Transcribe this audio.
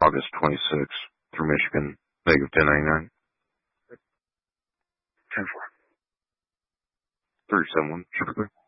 August 26th through Michigan, negative 1099. 10-4. 37-1, typically.